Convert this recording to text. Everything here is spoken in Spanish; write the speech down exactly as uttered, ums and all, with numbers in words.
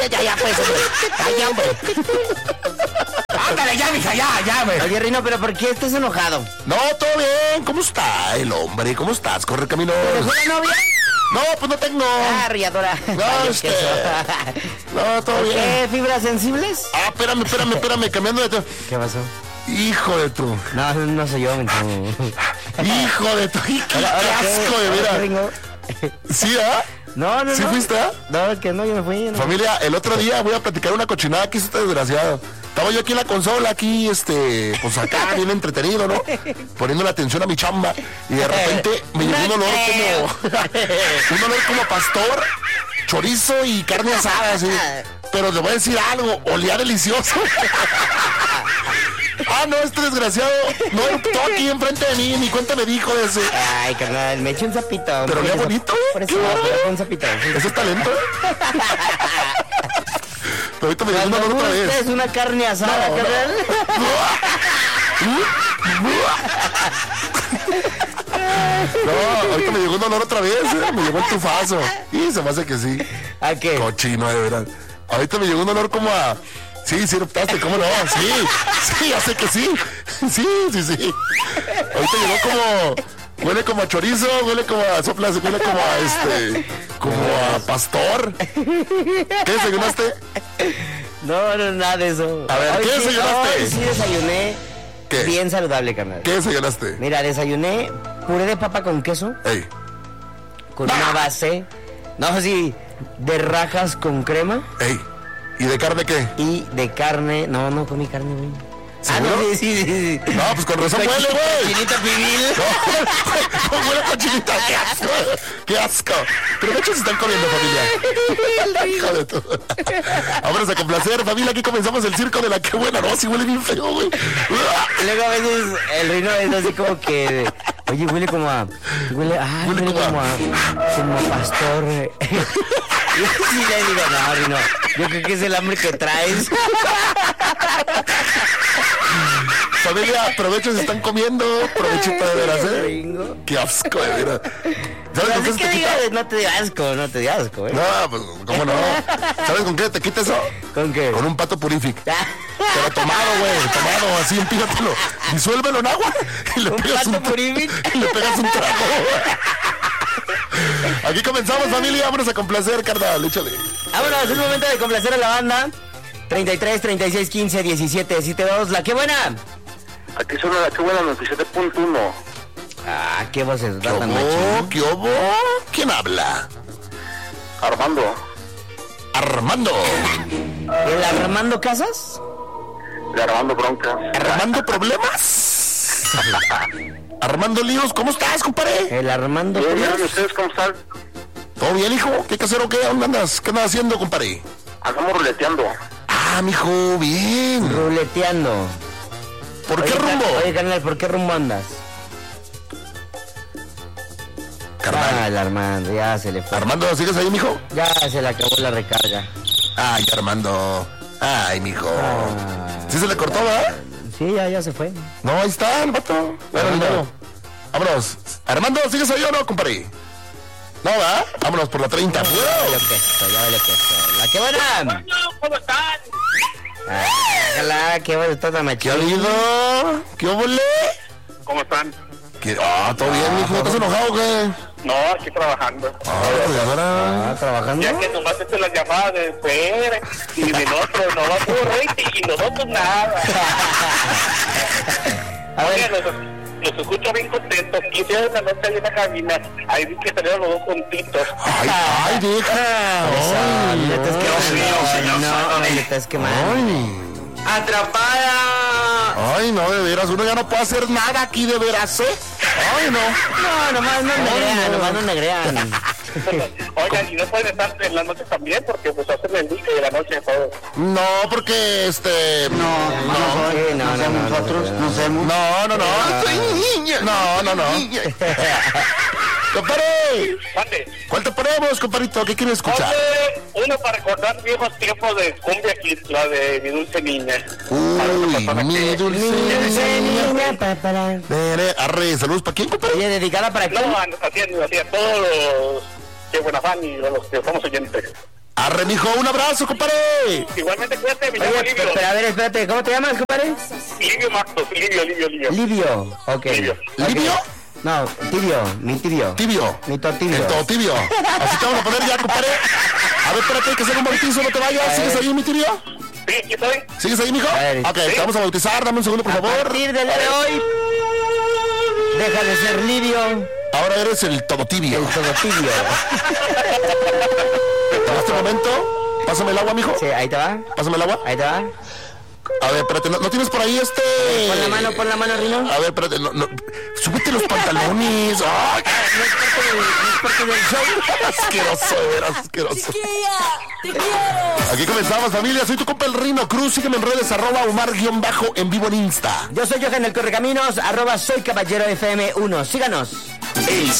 Ya, ya, pues, hombre. Ya, hombre. Ándale, ya, mija, ya, ya, güey. Oye, Rino, ¿pero por qué estás enojado? No, todo bien. ¿Cómo está el hombre? ¿Cómo estás? Corre el camino. ¿Te dejó la novia? No, pues no tengo. Ah, riadora. No, este... No, todo bien. ¿Qué? ¿Fibras sensibles? Ah, espérame, espérame, espérame, cambiando de tema. ¿Qué pasó? Hijo de tu. No, no soy yo, mentira. Hijo de tu. Qué asco, de veras. ¿Sí, ah? No, no, ¿Sí no. fuiste, ah? No, que no, yo me fui. No. Familia, el otro día voy a platicar una cochinada que hizo este desgraciado. Estaba yo aquí en la consola, aquí, este, pues acá, bien entretenido, ¿no? Poniendo la atención a mi chamba. Y de repente me llegó un olor como... un olor como pastor, chorizo y carne asada, así. Pero le voy a decir algo, olía delicioso. Ah, no, este desgraciado no todo aquí enfrente de mí, ni cuenta me dijo de ese. Ay, carnal, me eché un zapito. Pero qué bonito, por qué eso, bueno. un zapito. Ese es talento. Pero ahorita me llegó un olor otra vez. Es una carne asada, No, carnal. No, ahorita me llegó un olor otra vez, ¿eh? Me llegó el tufazo. Y se me hace que sí. ¿A qué? Cochino, de verdad. Ahorita me llegó un olor como a... Sí, sí, optaste, ¿cómo no? Sí, sí, ya sé que sí. Sí, sí, sí. Ahorita llegó como... Huele como a chorizo, huele como a soplas, huele como a este... Como a pastor. ¿Qué desayunaste? No, no, nada de eso. A ver, Hoy ¿qué sí, desayunaste? Hoy sí desayuné. ¿Qué? Bien saludable, carnal. ¿Qué desayunaste? Mira, desayuné puré de papa con queso. Ey. Con una base. No, sí, de rajas con crema. Ey. ¿Y de carne qué? Y de carne. No, no comí carne, güey. Ah, ¿Seguro? no, sí, sí, sí, sí. No, pues con razón huele, güey. Chinita pibil. No, no huele a cochinita. ¡Qué asco! ¡Qué asco! Pero de hecho se están comiendo, familia. Hijo de todo. Vámonos a complacer, familia. Aquí comenzamos el circo de la que buena. No, si huele bien feo, güey. Y luego a veces el Rino es así como que... Oye, huele como a... Huele, ah, Huele huele, como como, a- a... Como a pastor. Y así le digo, no, Rino, yo creo que es el hambre que traes. Familia, provecho, se están comiendo. Provechito de veras, ¿eh? Ringo. Qué asco, de veras. Pero ¿Sabes con así qué se que te quita? diga, no te digas asco, no te digas asco, ¿eh? No, pues, ¿cómo no? ¿Sabes con qué te quita eso? ¿Con qué? Con un pato purific. Pero tomado, güey, tomado, así, empíratelo. Disuélvelo en agua y le ¿Un pegas un, pato purific? y le pegas un trago. Aquí comenzamos, familia. Vámonos a complacer, carnal. Échale. Vámonos, es momento de complacer a la banda. treinta y tres, treinta y seis, quince, diecisiete, diecisiete, dos. La que buena. Aquí suena la que buena noventa y siete punto uno. Ah, qué voces ¿Qué tan obo? machín. ¿Qué obo? ¿Quién habla? Armando. Armando. ¿El Armando Casas? De Armando Bronca. ¿Armando problemas? Armando líos, ¿cómo estás, compadre? El Armando Bien, bien, Casas. ¿ustedes cómo están? ¿Todo bien, hijo? ¿Qué hay que hacer o qué? ¿Dónde andas? ¿Qué andas haciendo, compadre? Andamos ruleteando. Ah, mijo, bien. Ruleteando. ¿Por qué Oye, rumbo? ca- Oye, carnal, ¿por qué rumbo andas? Ah, Carnal. el Armando, ya se le fue. Armando, ¿sigues ahí, mijo? Ya se le acabó la recarga. Ay, Armando. Ay, mijo. Ah. ¿Sí se le cortó, verdad? Sí, ya, ya se fue. No, ahí está el vato. Bueno, ni modo. Vámonos. Armando, ¿sigues ahí o no, compadre? No, ¿verdad? Vámonos por la treinta. Ya vale queso, ya vale queso. La que buena. ¿Cómo están? Ah, ojalá, qué bueno, está tan ¿Qué ha machín. habido? ¿Qué óvole? ¿Cómo están? ¿Qué? Ah, ¿todo bien, mijo? ¿Estás enojado o qué? No, aquí trabajando. Ah, pues ahora... Ah, trabajando. Ya que nomás he hecho las llamadas de fuera y de nosotros no va a poder rating y nosotros nada. A Oye, ver, los, los escucho bien contentos. Quisiera una noche ahí en la cabina. Ahí vi que salieron los dos juntitos. Ay, ay, deja. eso, Ay, le estás no. quemando. No, le estás quemando. Ay. ¡Atrapada! Ay, no, de veras, uno ya no puede hacer nada aquí, de veras, ¿eh? Ay, no. No, nomás no Ay, negrean, no. nomás no negrean. Oigan, y no pueden estar en las noches también porque pues hacen el día y la noche todo. No, porque, este... No, no. Sí, no, no, no, nosotros no hacemos. No, no, no. Soy niña. No, no, no. Compadre, Mande. ¿cuál te ponemos, compadrito? ¿Qué quieres escuchar? Oye, uno para recordar viejos tiempos de cumbia aquí, la de Mi Dulce Niña. Uy, mi dulce niña. Niña, pa, para. Nere, arre, saludos, ¿para quién, compadre? Oye, ¿dedicada para quién? No, así, así a todos los que buena fan y a los que somos oyentes. Arre, mijo, un abrazo, compadre. Igualmente, cuídate, me llamo Oye, Livio. pero a ver, espérate, ¿cómo te llamas, compadre? Livio Martos, Livio, Livio, Livio. Livio, ok. Livio. Ok. ¿Livio? No, tibio, mi tibio. Tibio. Mi totibio. El todo tibio. Así te vamos a poner ya, compadre. A ver, espérate, hay que hacer un bautizo, no te vayas. ¿Sigues ahí, mi tibio? Sí, ¿qué estoy? ¿Sigues ahí, mijo? A ver, Ok, te vamos a bautizar, dame un segundo, por A favor. partir del día de hoy, deja de ser Livio, Ahora eres el todo tibio. el totibio. En este momento, pásame el agua, mijo. Sí, ahí te va, Pásame el agua. ahí te va. A ver, espérate, ¿no, no tienes por ahí este...? Pon la mano, pon la mano, Rino. A ver, espérate, no, no. Súbete los pantalones. ¡Ay! No es parte del, no es parte del show. Asqueroso, de veras, asqueroso. Chiquilla, te quiero. Aquí comenzamos, familia. Soy tu compa el Rino Cruz. Sígueme en redes, arroba Omar-bajo en vivo en Insta. Yo soy Johan el Correcaminos, arroba soy caballero F M uno. Síganos. El